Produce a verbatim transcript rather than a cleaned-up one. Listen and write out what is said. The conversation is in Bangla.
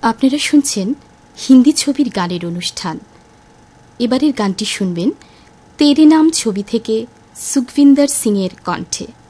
আপনারা শুনছেন হিন্দি ছবির গানের অনুষ্ঠান। এবারের গানটি শুনবেন তেরে নাম ছবি থেকে সুখবিন্দর সিং এর কণ্ঠে।